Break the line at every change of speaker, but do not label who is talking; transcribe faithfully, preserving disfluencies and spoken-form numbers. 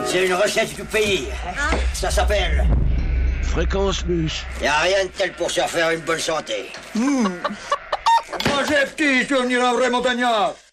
C'est une recette du pays. Ça s'appelle...
Fréquence Mus.
Y a rien de tel pour se refaire une bonne santé.
Mmh. Moi j'ai petit, tu veux venir un vrai montagnard.